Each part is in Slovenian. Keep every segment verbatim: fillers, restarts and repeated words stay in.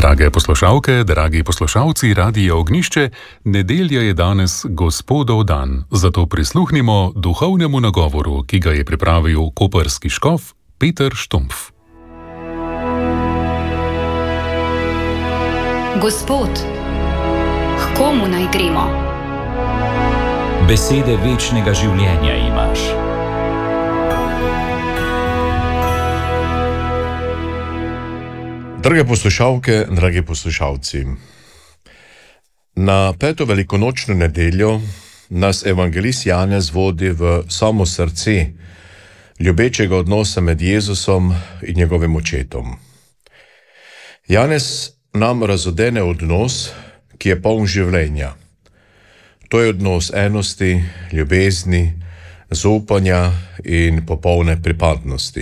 Drage poslušalke, dragi poslušalci Radia Ognjišče, nedelja je danes Gospodov dan, zato prisluhnimo duhovnemu nagovoru, ki ga je pripravil koprski škof Peter Štumpf. Gospod, k komu naj gremo? Besede večnega življenja imaš. Drage poslušalke, dragi poslušalci, na peto velikonočno nedeljo nas evangelist Janez vodi v samo srce ljubečega odnosa med Jezusom in njegovim očetom. Janez nam razodene odnos, ki je poln življenja. To je odnos enosti, ljubezni, zaupanja in popolne pripadnosti.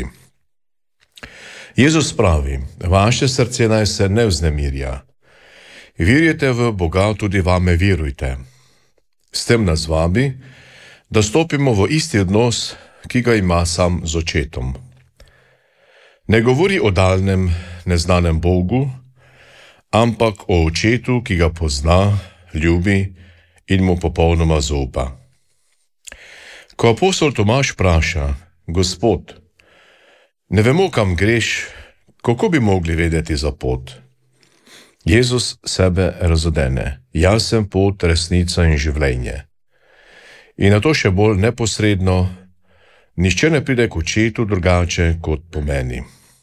Jezus pravi, vaše srce naj se ne vznemirja. Verjete v Boga, tudi vame verujte. S tem nas vabi, da stopimo v isti odnos, ki ga ima sam z očetom. Ne govori o daljnem, neznanem Bogu, ampak o očetu, ki ga pozna, ljubi in mu popolnoma zaupa. Ko apostol Tomaž vpraša, Gospod, ne vemo, kam greš, kako bi mogli vedeti za pot? Jezus sebe razodene. Jaz sem pot, resnica in življenje. In na to še bolj neposredno, nihče ne pride k očetu drugače kot po meni.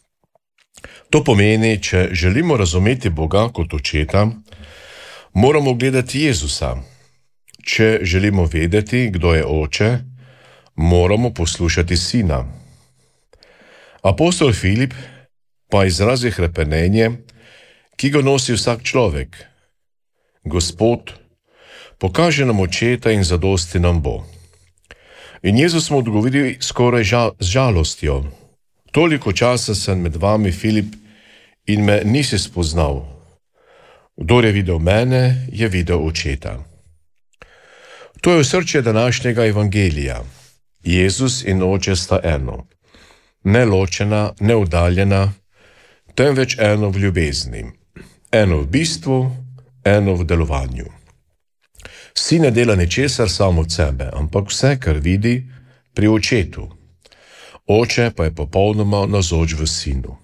To pomeni, če želimo razumeti Boga kot očeta, moramo gledati Jezusa. Če želimo vedeti, kdo je oče, moramo poslušati sina. Apostol Filip pa izrazi hrepenenje, ki ga nosi vsak človek. Gospod, pokaže nam očeta in zadosti nam bo. In Jezus mu odgovori skoraj žal, z žalostjo. Toliko časa sem med vami, Filip, in me nisi spoznal. Kdor je videl mene, je videl očeta. To je osrčje današnjega evangelija. Jezus in oče sta eno. Ne ločena, ne oddaljena, temveč eno v ljubezni, eno v bistvu, eno v delovanju. Sin ne dela ničesar samo od sebe, ampak vse, kar vidi, pri očetu. Oče pa je popolnoma navzoč v sinu.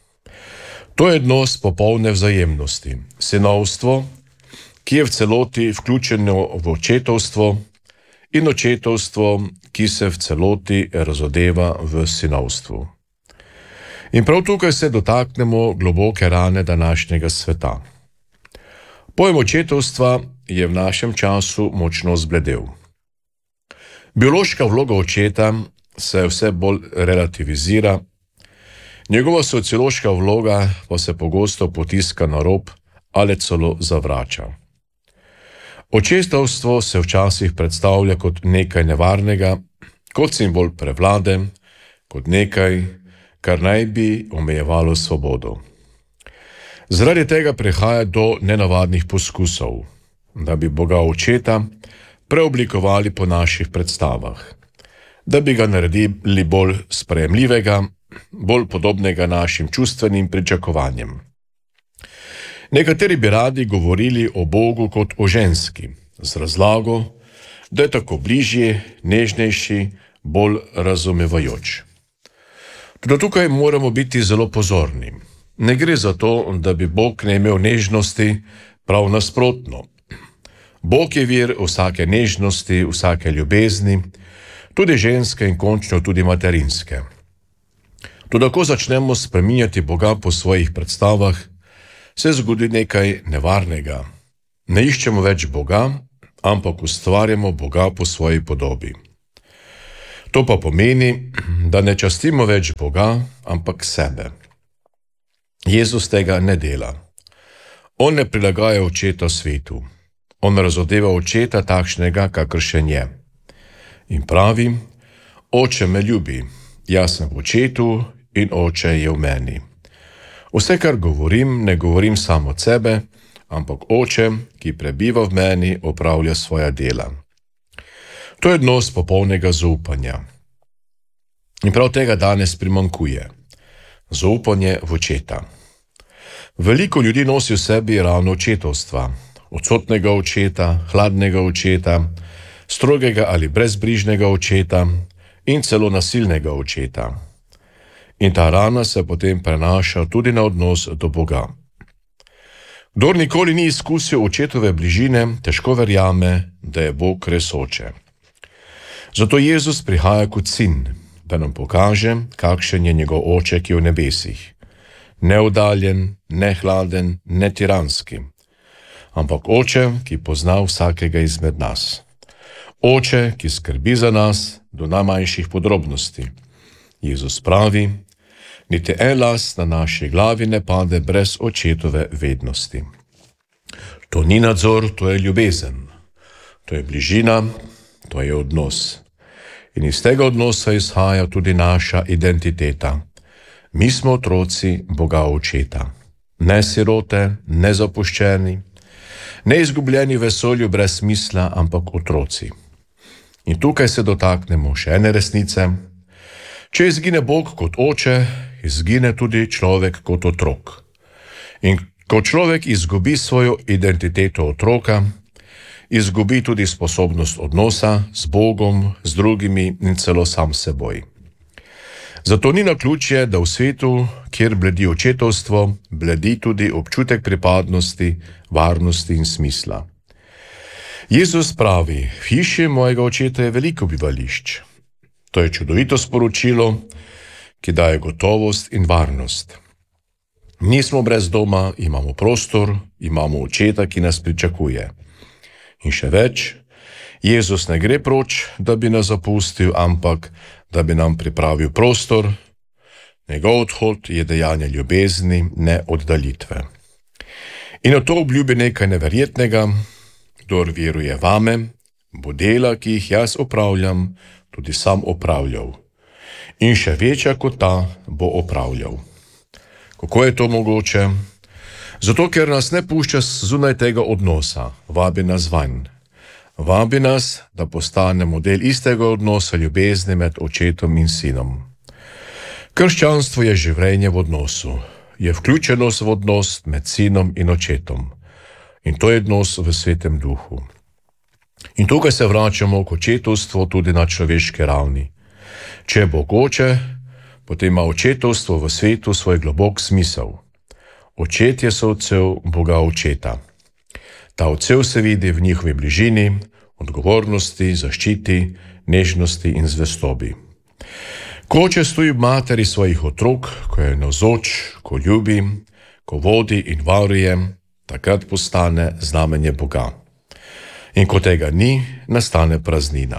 To je odnos popolne vzajemnosti, sinovstvo, ki je v celoti vključeno v očetovstvo, in očetovstvo, ki se v celoti razodeva v sinovstvu. In prav tukaj se dotaknemo globoke rane današnjega sveta. Pojem očetovstva je v našem času močno zbledel. Biološka vloga očeta se vse bolj relativizira, njegova sociološka vloga pa se pogosto potiska na rob ali celo zavrača. Očetovstvo se včasih predstavlja kot nekaj nevarnega, kot simbol prevlade, kot nekaj, kar naj bi omejevalo svobodo. Zaradi tega prihaja do nenavadnih poskusov, da bi Boga očeta preoblikovali po naših predstavah, da bi ga naredili bolj sprejemljivega, bolj podobnega našim čustvenim pričakovanjem. Nekateri bi radi govorili o Bogu kot o ženski, z razlago, da je tako bližje, nežnejši, bolj razumevajoč. Tudi tukaj moramo biti zelo pozorni. Ne gre za to, da bi Bog ne imel nežnosti, prav nasprotno. Bog je vir vsake nežnosti, vsake ljubezni, tudi ženske in končno tudi materinske. Tudi ko začnemo spreminjati Boga po svojih predstavah, se zgodi nekaj nevarnega. Ne iščemo več Boga, ampak ustvarjamo Boga po svoji podobi. To pa pomeni, da ne častimo več Boga, ampak sebe. Jezus tega ne dela. On ne prilagaja očeta svetu. On razodeva očeta takšnega, kakršen je. In pravi, oče me ljubi, jaz sem v očetu in oče je v meni. Vse, kar govorim, ne govorim samo od sebe, ampak oče, ki prebiva v meni, opravlja svoja dela. To je odnos popolnega zaupanja. In prav tega danes primanjkuje. Zaupanje v očeta. Veliko ljudi nosi v sebi ravno očetovstva, odsotnega očeta, hladnega očeta, strogega ali brezbrižnega očeta in celo nasilnega očeta. In ta rana se potem prenaša tudi na odnos do Boga. Kdor nikoli ni izkusil očetove bližine, težko verjame, da je Bog res oče. Zato Jezus prihaja kot sin, da nam pokaže, kakšen je njegov oče, ki je v nebesih. Neoddaljen, ne hladen, ne tiranski, ampak oče, ki pozna vsakega izmed nas. Oče, ki skrbi za nas do najmanjših podrobnosti. Jezus pravi, niti en las na naši glavi ne pade brez očetove vednosti. To ni nadzor, to je ljubezen. To je bližina, to je odnos. In iz tega odnosa izhaja tudi naša identiteta. Mi smo otroci Boga očeta. Ne sirote, ne zapuščeni, ne izgubljeni v vesolju brez smisla, ampak otroci. In tukaj se dotaknemo še ene resnice. Če izgine Bog kot oče, izgine tudi človek kot otrok. In ko človek izgubi svojo identiteto otroka, izgubi tudi sposobnost odnosa z Bogom, z drugimi in celo sam seboj. Zato ni naključje, da v svetu, kjer bledi očetovstvo, bledi tudi občutek pripadnosti, varnosti in smisla. Jezus pravi, v hiši mojega očeta je veliko bivališč. To je čudovito sporočilo, ki daje gotovost in varnost. Nismo brez doma, imamo prostor, imamo očeta, ki nas pričakuje. In še več, Jezus ne gre proč, da bi nas zapustil, ampak da bi nam pripravil prostor. Njegov odhod je dejanje ljubezni, ne oddaljitve. In o to obljubi nekaj neverjetnega, kdor veruje vame, bo dela, ki jih jaz opravljam, tudi sam opravljal. In še večja kot ta bo opravljal. Kako je to mogoče? Zato, ker nas ne pušča zunaj tega odnosa, vabi nas vanj. Vabi nas, da postanemo del istega odnosa ljubezni med očetom in sinom. Krščanstvo je življenje v odnosu, je vključenost v odnos med sinom in očetom. In to je odnos v svetem duhu. In tukaj se vračamo k očetovstvu tudi na človeški ravni. Če je Bog oče, potem ima očetovstvo v svetu svoj globok smisel. Očetje so odsev Boga očeta. Ta odsev se vidi v njihovi bližini, odgovornosti, zaščiti, nežnosti in zvestobi. Ko oče stoji v materi svojih otrok, ko je navzoč, ko ljubi, ko vodi in varuje, takrat postane znamenje Boga. In ko tega ni, nastane praznina.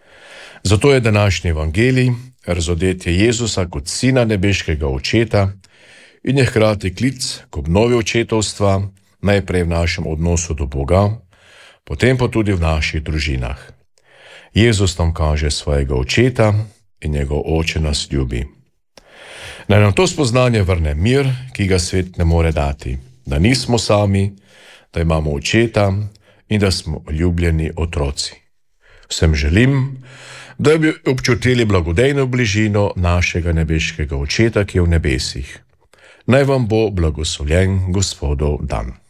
Zato je današnji evangelij razodetje Jezusa kot sina nebeškega očeta in je hkrati klic k obnovi očetovstva, najprej v našem odnosu do Boga, potem pa tudi v naših družinah. Jezus nam kaže svojega očeta in njegov oče nas ljubi. Naj nam to spoznanje vrne mir, ki ga svet ne more dati, da nismo sami, da imamo očeta in da smo ljubljeni otroci. Vsem želim, da bi občutili blagodejno bližino našega nebeškega očeta, ki je v nebesih. Naj vam bo blagoslovljen Gospodov dan.